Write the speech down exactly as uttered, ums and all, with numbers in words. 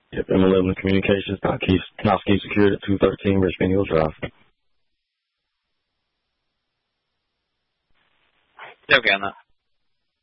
Yep, M eleven Communications, Noski Secured at two thirteen Richmond Hill Drive. Okay on that.